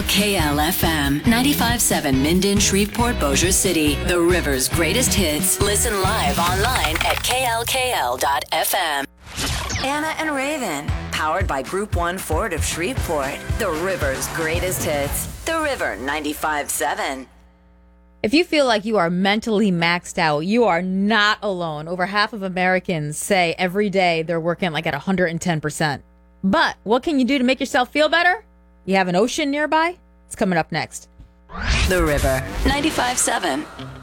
KLKL-FM, 95.7 Minden, Shreveport, Bossier City. The River's greatest hits. Listen live online at klkl.fm. Anna and Raven, powered by Group 1 Ford of Shreveport. The River's greatest hits. The River 95.7. If you feel like you are mentally maxed out, you are not alone. Over half of Americans say every day they're working like at 110%. But what can you do to make yourself feel better? You have an ocean nearby? It's coming up next. The River 95.7.